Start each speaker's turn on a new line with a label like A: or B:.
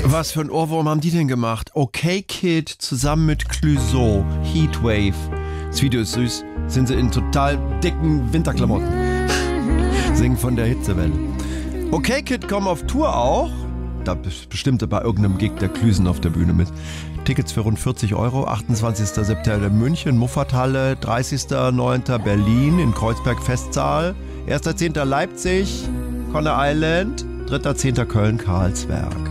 A: Was für ein Ohrwurm haben die denn gemacht? Okay Kid zusammen mit Clouseau, Heatwave. Das Video ist süß. Sind sie in total dicken Winterklamotten. Singen von der Hitzewelle. Okay Kid kommen auf Tour auch. Da bestimmt bei irgendeinem Gig der Klüsen auf der Bühne mit. Tickets für rund 40 €. 28. September in München, Muffathalle. 30.09. Berlin, in Kreuzberg Festsaal. 1.10. Leipzig, Conner Island. 3.10. Köln, Karlsberg.